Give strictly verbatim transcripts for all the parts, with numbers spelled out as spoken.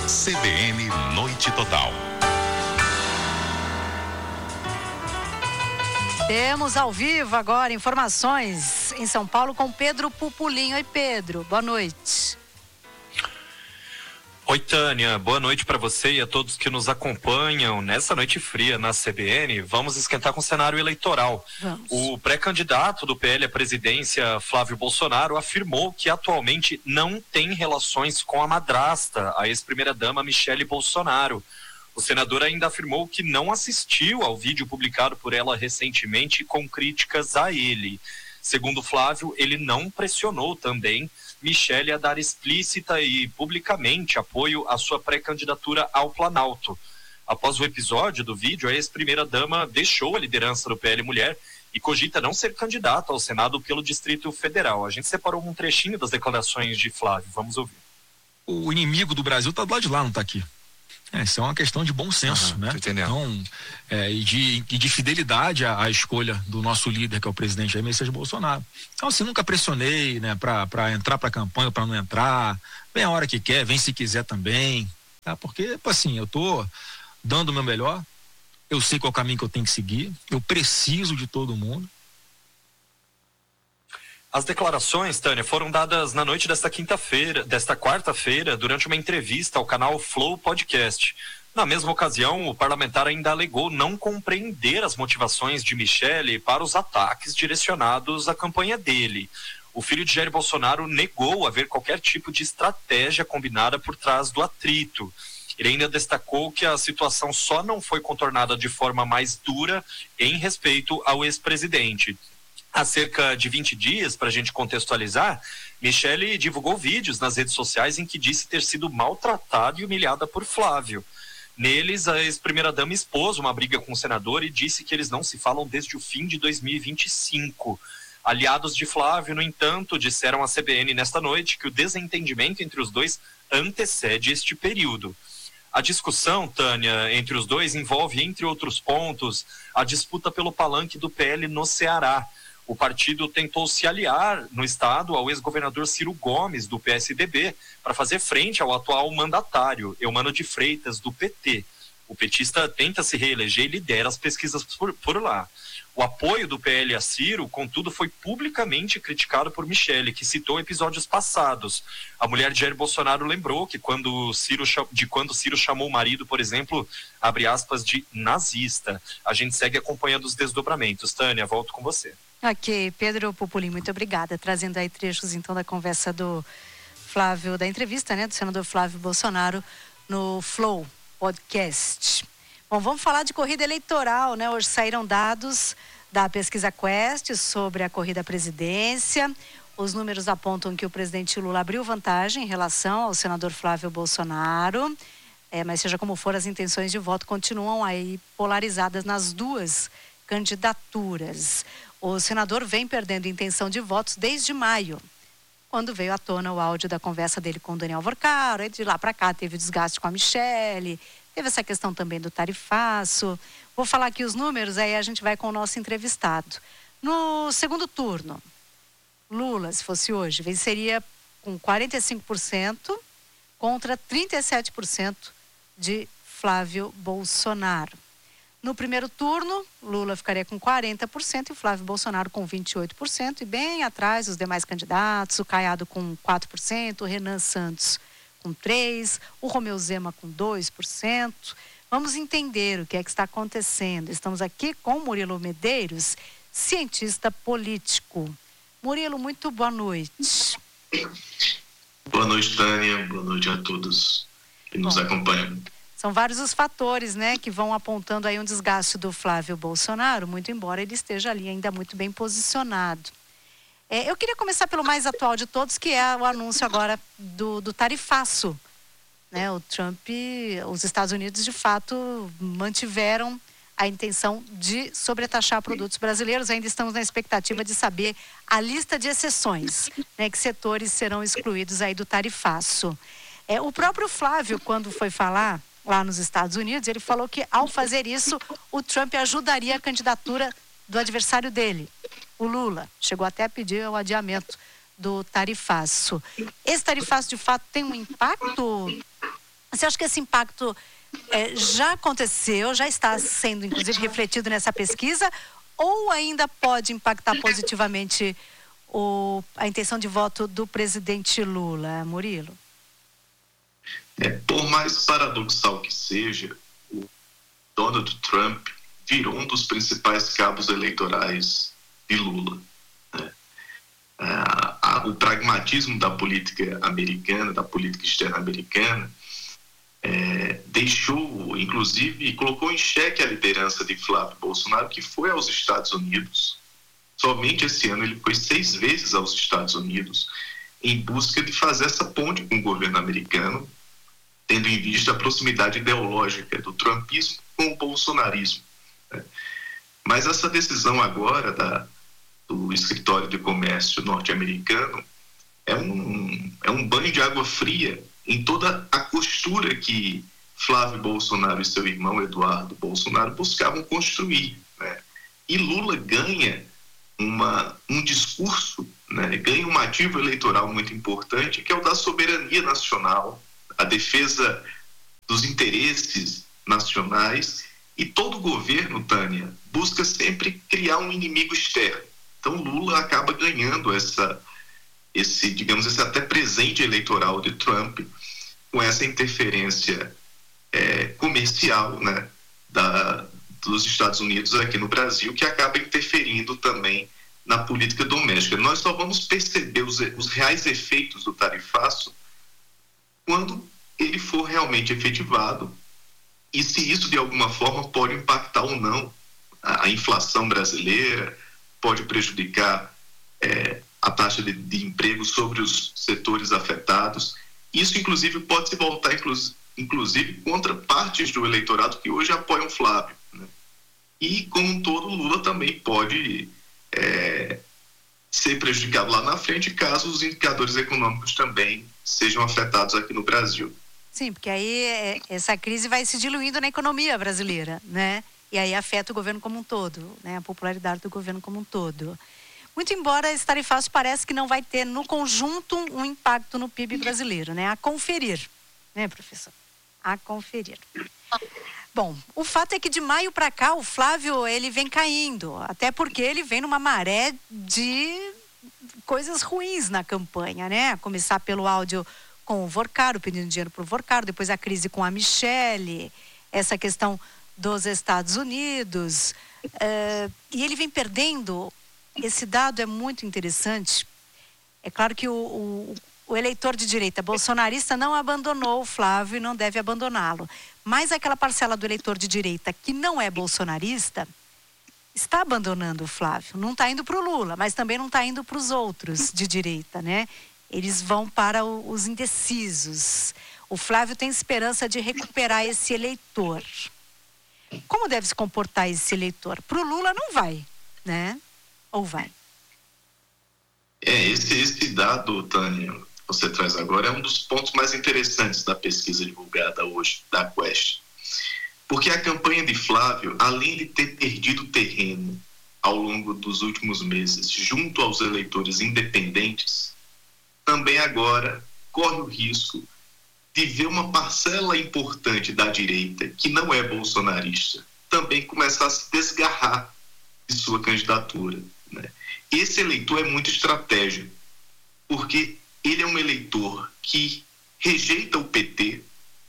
C B N Noite Total. Temos ao vivo agora informações em São Paulo com Pedro Pupulinho. Oi, Pedro, boa noite. Oi, Tânia, boa noite para você e a todos que nos acompanham nessa noite fria na C B N. Vamos esquentar com o cenário eleitoral. Vamos. O pré-candidato do P L à presidência, Flávio Bolsonaro, afirmou que atualmente não tem relações com a madrasta, a ex-primeira-dama Michele Bolsonaro. O senador ainda afirmou que não assistiu ao vídeo publicado por ela recentemente com críticas a ele. Segundo Flávio, ele não pressionou também Michele a dar explícita e publicamente apoio à sua pré-candidatura ao Planalto. Após o episódio do vídeo, a ex-primeira-dama deixou a liderança do P L Mulher e cogita não ser candidata ao Senado pelo Distrito Federal. A gente separou um trechinho das declarações de Flávio. Vamos ouvir. O inimigo do Brasil está do lado de lá, não está aqui. É, isso é uma questão de bom senso, uhum, né? Então, é, e, de, e de fidelidade à, à escolha do nosso líder, que é o presidente Jair Messias Bolsonaro. Então, assim, nunca pressionei, né, para para entrar para a campanha ou para não entrar. Vem a hora que quer, vem se quiser também. Tá? Porque, assim, eu tô dando o meu melhor, eu sei qual é o caminho que eu tenho que seguir, eu preciso de todo mundo. As declarações, Tânia, foram dadas na noite desta quinta-feira, desta quarta-feira, durante uma entrevista ao canal Flow Podcast. Na mesma ocasião, o parlamentar ainda alegou não compreender as motivações de Michele para os ataques direcionados à campanha dele. O filho de Jair Bolsonaro negou haver qualquer tipo de estratégia combinada por trás do atrito. Ele ainda destacou que a situação só não foi contornada de forma mais dura em respeito ao ex-presidente. Há cerca de vinte dias, para a gente contextualizar, Michele divulgou vídeos nas redes sociais em que disse ter sido maltratada e humilhada por Flávio. Neles, a ex-primeira-dama expôs uma briga com o senador e disse que eles não se falam desde o fim de dois mil e vinte e cinco. Aliados de Flávio, no entanto, disseram à C B N nesta noite que o desentendimento entre os dois antecede este período. A discussão, Tânia, entre os dois envolve, entre outros pontos, a disputa pelo palanque do P L no Ceará. O partido tentou se aliar no estado ao ex-governador Ciro Gomes, do P S D B, para fazer frente ao atual mandatário, Eumano de Freitas, do P T. O petista tenta se reeleger e lidera as pesquisas por, por lá. O apoio do P L a Ciro, contudo, foi publicamente criticado por Michele, que citou episódios passados. A mulher de Jair Bolsonaro lembrou que quando Ciro, de quando Ciro chamou o marido, por exemplo, abre aspas, de nazista. A gente segue acompanhando os desdobramentos. Tânia, volto com você. Ok, Pedro Pupulinho, muito obrigada. Trazendo aí trechos, então, da conversa do Flávio, da entrevista, né, do senador Flávio Bolsonaro no Flow Podcast. Bom, vamos falar de corrida eleitoral, né? Hoje saíram dados da pesquisa Quest sobre a corrida à presidência. Os números apontam que o presidente Lula abriu vantagem em relação ao senador Flávio Bolsonaro. É, mas seja como for, as intenções de voto continuam aí polarizadas nas duas candidaturas. O senador vem perdendo intenção de votos desde maio, quando veio à tona o áudio da conversa dele com o Daniel Vorcaro. De lá para cá teve o desgaste com a Michele, teve essa questão também do tarifaço. Vou falar aqui os números, aí a gente vai com o nosso entrevistado. No segundo turno, Lula, se fosse hoje, venceria com quarenta e cinco por cento contra trinta e sete por cento de Flávio Bolsonaro. No primeiro turno, Lula ficaria com quarenta por cento e o Flávio Bolsonaro com vinte e oito por cento. E bem atrás os demais candidatos, o Caiado com quatro por cento, o Renan Santos com três por cento, o Romeu Zema com dois por cento. Vamos entender o que é que está acontecendo. Estamos aqui com Murilo Medeiros, cientista político. Murilo, muito boa noite. Boa noite, Tânia. Boa noite a todos que nos Bom. acompanham. São vários os fatores, né, que vão apontando aí um desgaste do Flávio Bolsonaro, muito embora ele esteja ali ainda muito bem posicionado. É, eu queria começar pelo mais atual de todos, que é o anúncio agora do, do tarifaço. Né, o Trump, os Estados Unidos, de fato, mantiveram a intenção de sobretaxar produtos brasileiros. Ainda estamos na expectativa de saber a lista de exceções, né, que setores serão excluídos aí do tarifaço. É, o próprio Flávio, quando foi falar lá nos Estados Unidos, ele falou que ao fazer isso, o Trump ajudaria a candidatura do adversário dele, o Lula. Chegou até a pedir o adiamento do tarifaço. Esse tarifaço, de fato, tem um impacto Você acha que esse impacto é, já aconteceu, já está sendo, inclusive, refletido nessa pesquisa, ou ainda pode impactar positivamente o, a intenção de voto do presidente Lula, Murilo? É, por mais paradoxal que seja, o Donald Trump virou um dos principais cabos eleitorais de Lula. Né? Ah, a, o pragmatismo da política americana, da política externa americana, é, deixou, inclusive, colocou em xeque a liderança de Flávio Bolsonaro, que foi aos Estados Unidos. Somente esse ano ele foi seis vezes aos Estados Unidos em busca de fazer essa ponte com o governo americano, tendo em vista a proximidade ideológica do trumpismo com o bolsonarismo. Né? Mas essa decisão agora da, do escritório de comércio norte-americano é um, é um banho de água fria em toda a costura que Flávio Bolsonaro e seu irmão Eduardo Bolsonaro buscavam construir. Né? E Lula ganha uma, um discurso, né? Ganha um ativo eleitoral muito importante, que é o da soberania nacional, a defesa dos interesses nacionais, e todo governo, Tânia, busca sempre criar um inimigo externo. Então Lula acaba ganhando essa, esse, digamos, esse até presente eleitoral de Trump, com essa interferência é, comercial, né, da, dos Estados Unidos aqui no Brasil, que acaba interferindo também na política doméstica. Nós só vamos perceber os, os reais efeitos do tarifaço quando ele for realmente efetivado, e se isso de alguma forma pode impactar ou não a, a inflação brasileira, pode prejudicar é, a taxa de, de emprego sobre os setores afetados. Isso, inclusive, pode se voltar, inclusive, inclusive contra partes do eleitorado que hoje apoiam Flávio. Né? E, como um todo, Lula também pode é, ser prejudicado lá na frente, caso os indicadores econômicos também sejam afetados aqui no Brasil. Sim, porque aí é, essa crise vai se diluindo na economia brasileira, né? E aí afeta o governo como um todo, né? A popularidade do governo como um todo. Muito embora esse tarifaço parece que não vai ter, no conjunto, um impacto no P I B brasileiro, né? A conferir, né, professor? A conferir. Bom, o fato é que de maio para cá o Flávio, ele vem caindo, até porque ele vem numa maré de coisas ruins na campanha, né? A começar pelo áudio com o Vorcaro, pedindo dinheiro para o Vorcaro, depois a crise com a Michelle, essa questão dos Estados Unidos, uh, e ele vem perdendo. Esse dado é muito interessante. É claro que o, o, o eleitor de direita bolsonarista não abandonou o Flávio e não deve abandoná-lo, mas aquela parcela do eleitor de direita que não é bolsonarista está abandonando o Flávio, não está indo para o Lula, mas também não está indo para os outros de direita, né? Eles vão para o, os indecisos. O Flávio tem esperança de recuperar esse eleitor. Como deve se comportar esse eleitor? Para o Lula não vai, né? Ou vai? É, esse, esse dado, Tânia, que você traz agora, é um dos pontos mais interessantes da pesquisa divulgada hoje, da Quest. Porque a campanha de Flávio, além de ter perdido terreno ao longo dos últimos meses, junto aos eleitores independentes, também agora corre o risco de ver uma parcela importante da direita, que não é bolsonarista, também começar a se desgarrar de sua candidatura. Né? Esse eleitor é muito estratégico, porque ele é um eleitor que rejeita o P T,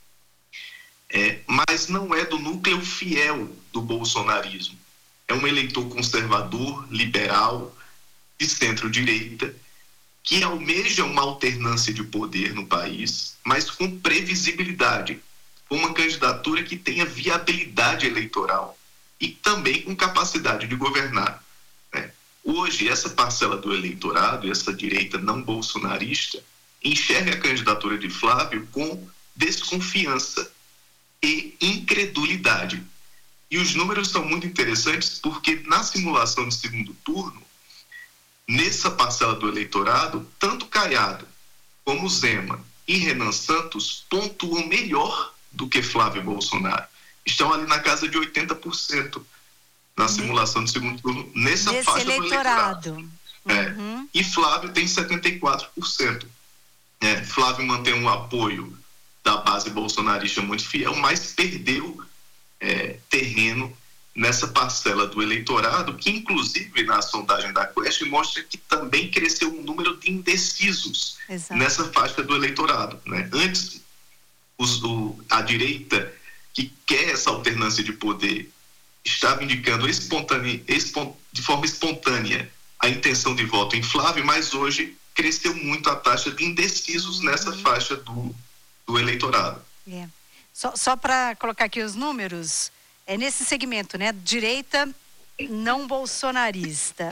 é, mas não é do núcleo fiel do bolsonarismo. É um eleitor conservador, liberal, de centro-direita, que almeja uma alternância de poder no país, mas com previsibilidade, com uma candidatura que tenha viabilidade eleitoral e também com capacidade de governar. Né? Hoje, essa parcela do eleitorado, essa direita não bolsonarista, enxerga a candidatura de Flávio com desconfiança e incredulidade. E os números são muito interessantes porque na simulação de segundo turno, nessa parcela do eleitorado, tanto Caiado como Zema e Renan Santos pontuam melhor do que Flávio Bolsonaro. Estão ali na casa de oitenta por cento na simulação de segundo turno, nessa Nesse faixa eleitorado. do eleitorado. Uhum. É. E Flávio tem setenta e quatro por cento. É, Flávio mantém um apoio da base bolsonarista muito fiel, mas perdeu é, terreno nessa parcela do eleitorado, que inclusive na sondagem da Quest mostra que também cresceu o número de indecisos. Exato. Nessa faixa do eleitorado, né? Antes, os, o, a direita que quer essa alternância de poder estava indicando espontânea, espont, de forma espontânea a intenção de voto em Flávio, mas hoje cresceu muito a taxa de indecisos nessa uhum. faixa do, do eleitorado. É. Só, só para colocar aqui os números, é nesse segmento, né? Direita não bolsonarista.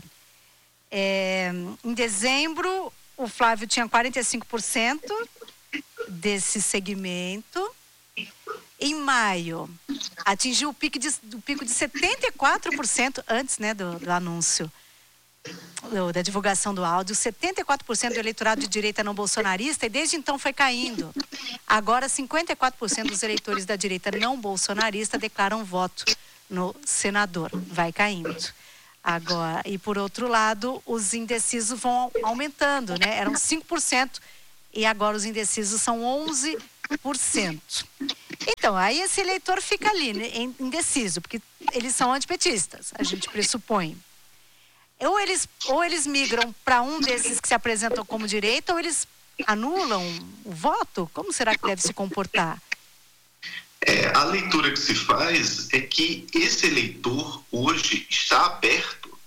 É, em dezembro, o Flávio tinha quarenta e cinco por cento desse segmento. Em maio, atingiu o pico de, o pico de setenta e quatro por cento antes, né, do, do anúncio, do, da divulgação do áudio. setenta e quatro por cento do eleitorado de direita não bolsonarista, e desde então foi caindo. Agora, cinquenta e quatro por cento dos eleitores da direita não bolsonarista declaram voto no senador. Vai caindo. Agora, e por outro lado, os indecisos vão aumentando, né? Eram cinco por cento e agora os indecisos são onze por cento. Então, aí esse eleitor fica ali, né, indeciso, porque eles são antipetistas, a gente pressupõe. Ou eles, ou eles migram para um desses que se apresentam como direita, ou eles anulam o voto? Como será que deve se comportar? É, a leitura que se faz é que esse eleitor hoje está aberto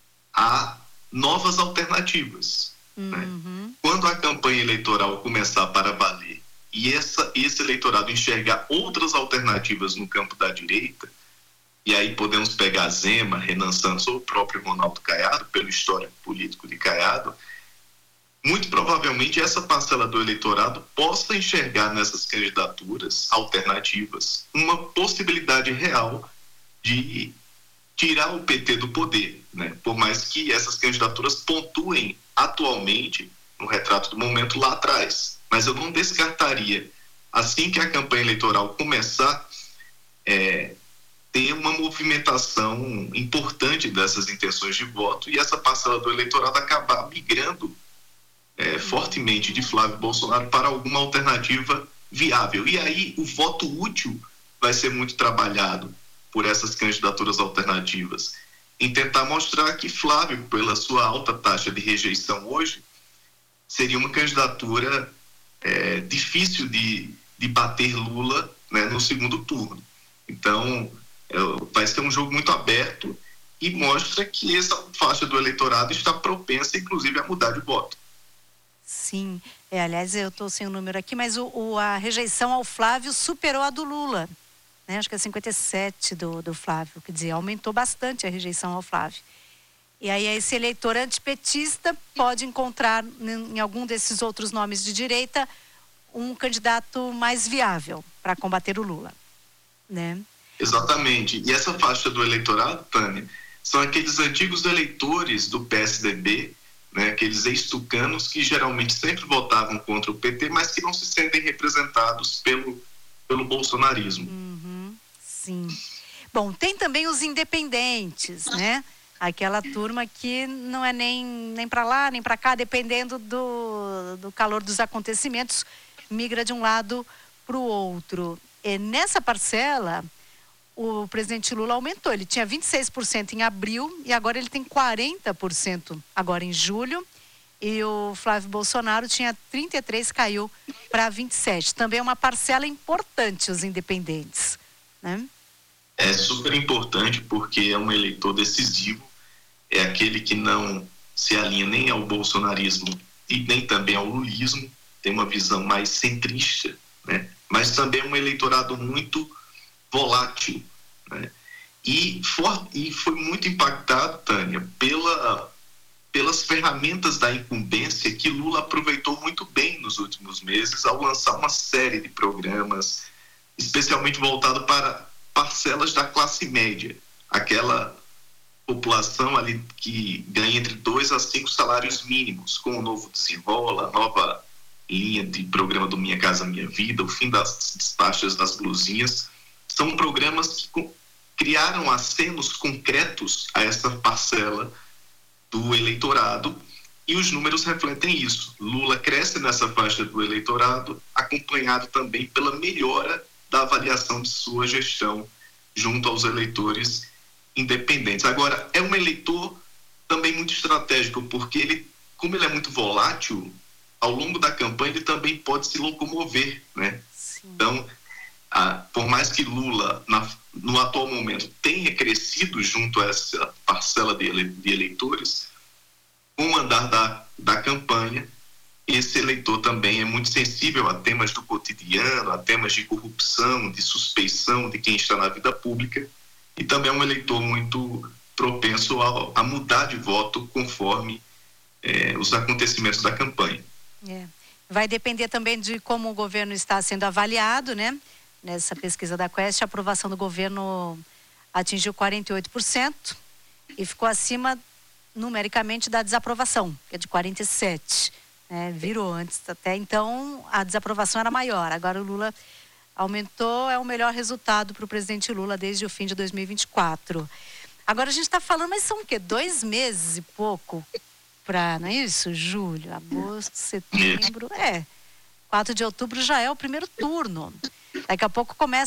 a novas alternativas. Uhum. Né? Quando a campanha eleitoral começar para valer e essa, esse eleitorado enxergar outras alternativas no campo da direita, e aí podemos pegar Zema, Renan Santos ou o próprio Ronaldo Caiado, pelo histórico político de Caiado, muito provavelmente essa parcela do eleitorado possa enxergar nessas candidaturas alternativas uma possibilidade real de tirar o P T do poder, né? Por mais que essas candidaturas pontuem atualmente no retrato do momento lá atrás. Mas eu não descartaria, assim que a campanha eleitoral começar, é, ter uma movimentação importante dessas intenções de voto e essa parcela do eleitorado acabar migrando é, fortemente de Flávio Bolsonaro para alguma alternativa viável. E aí o voto útil vai ser muito trabalhado por essas candidaturas alternativas, em tentar mostrar que Flávio, pela sua alta taxa de rejeição hoje, seria uma candidatura É, difícil de, de bater Lula, né, no segundo turno. Então, é, vai ser um jogo muito aberto e mostra que essa faixa do eleitorado está propensa, inclusive, a mudar de voto. Sim, é, aliás, eu estou sem o número aqui, mas o, o, a rejeição ao Flávio superou a do Lula, né? Acho que é cinquenta e sete do, do Flávio, quer dizer, aumentou bastante a rejeição ao Flávio. E aí esse eleitor antipetista pode encontrar em algum desses outros nomes de direita um candidato mais viável para combater o Lula, né? Exatamente. E essa faixa do eleitorado, Tânia, são aqueles antigos eleitores do P S D B, né, aqueles ex-tucanos que geralmente sempre votavam contra o P T, mas que não se sentem representados pelo, pelo bolsonarismo. Uhum, sim. Bom, tem também os independentes, né? Aquela turma que não é nem, nem para lá, nem para cá, dependendo do, do calor dos acontecimentos, migra de um lado para o outro. E nessa parcela, o presidente Lula aumentou. Ele tinha vinte e seis por cento em abril e agora ele tem quarenta por cento agora em julho. E o Flávio Bolsonaro tinha trinta e três por cento, caiu para vinte e sete por cento. Também é uma parcela importante, os independentes, né? É super importante porque é um eleitor decisivo. É aquele que não se alinha nem ao bolsonarismo e nem também ao lulismo, tem uma visão mais centrista, né? Mas também é um eleitorado muito volátil, né? E, for, e foi muito impactado, Tânia, pela, pelas ferramentas da incumbência que Lula aproveitou muito bem nos últimos meses ao lançar uma série de programas, especialmente voltado para parcelas da classe média, aquela população ali que ganha entre dois a cinco salários mínimos, com o novo Desenrola, a nova linha de programa do Minha Casa Minha Vida, o fim das taxas das blusinhas, são programas que criaram acenos concretos a essa parcela do eleitorado e os números refletem isso. Lula cresce nessa faixa do eleitorado, acompanhado também pela melhora da avaliação de sua gestão junto aos eleitores independentes. Agora, é um eleitor também muito estratégico, porque ele, como ele é muito volátil, ao longo da campanha ele também pode se locomover, né? Sim. Então, ah, por mais que Lula, na, no atual momento, tenha crescido junto a essa parcela de, ele, de eleitores, com o andar da, da campanha, esse eleitor também é muito sensível a temas do cotidiano, a temas de corrupção, de suspeição de quem está na vida pública, e também é um eleitor muito propenso a, a mudar de voto conforme eh, os acontecimentos da campanha. É. Vai depender também de como o governo está sendo avaliado, né? Nessa pesquisa da Quest, a aprovação do governo atingiu quarenta e oito por cento e ficou acima numericamente da desaprovação, que é de quarenta e sete por cento. É, virou antes, até então a desaprovação era maior, agora o Lula aumentou, é o melhor resultado para o presidente Lula desde o fim de dois mil e vinte e quatro. Agora a gente está falando, mas são o quê? Dois meses e pouco para, não é isso? Julho, agosto, setembro, é, quatro de outubro já é o primeiro turno, daqui a pouco começa